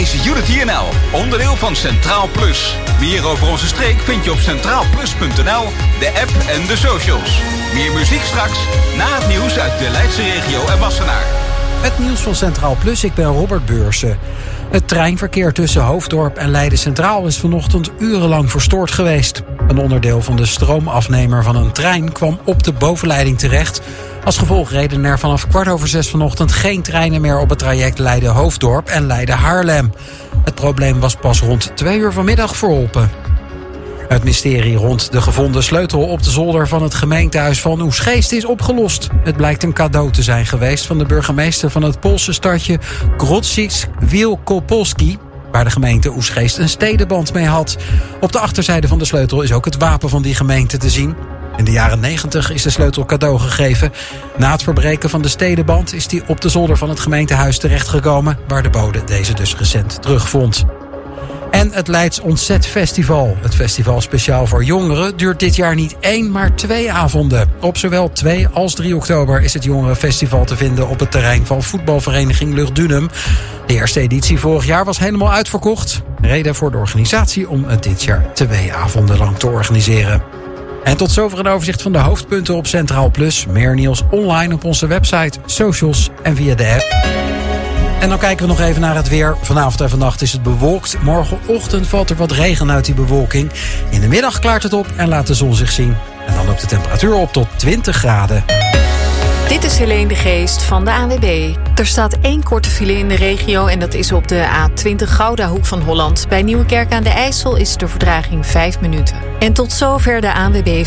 is Unity NL, onderdeel van Centraal Plus. Meer over onze streek vind je op centraalplus.nl, de app en de socials. Meer muziek straks, na het nieuws uit de Leidse regio en Wassenaar. Het nieuws van Centraal Plus, ik ben Robert Beursen. Het treinverkeer tussen Hoofddorp en Leiden Centraal is vanochtend urenlang verstoord geweest. Een onderdeel van de stroomafnemer van een trein kwam op de bovenleiding terecht. Als gevolg reden er vanaf 5:15 vanochtend geen treinen meer op het traject Leiden-Hoofddorp en Leiden-Haarlem. Het probleem was pas rond 2:00 vanmiddag verholpen. Het mysterie rond de gevonden sleutel op de zolder van het gemeentehuis van Oesgeest is opgelost. Het blijkt een cadeau te zijn geweest van de burgemeester van het Poolse stadje Grodzisk Wielkopolski, waar de gemeente Oesgeest een stedenband mee had. Op de achterzijde van de sleutel is ook het wapen van die gemeente te zien. In de jaren 90 is de sleutel cadeau gegeven. Na het verbreken van de stedenband is die op de zolder van het gemeentehuis terechtgekomen, waar de bode deze dus recent terugvond. En het Leids Ontzet-festival. Het festival speciaal voor jongeren duurt dit jaar niet 1, maar 2 avonden. Op zowel 2 als 3 oktober is het jongerenfestival te vinden op het terrein van voetbalvereniging Lugdunum. De eerste editie vorig jaar was helemaal uitverkocht. Reden voor de organisatie om het dit jaar 2 avonden lang te organiseren. En tot zover een overzicht van de hoofdpunten op Centraal Plus. Meer nieuws online op onze website, socials en via de app. En dan kijken we nog even naar het weer. Vanavond en vannacht is het bewolkt. Morgenochtend valt er wat regen uit die bewolking. In de middag klaart het op en laat de zon zich zien. En dan loopt de temperatuur op tot 20 graden. Dit is Helene de Geest van de ANWB. Er staat 1 korte file in de regio en dat is op de A20 Gouda Hoek van Holland. Bij Nieuwekerk aan de IJssel is de vertraging 5 minuten. En tot zover de ANWB.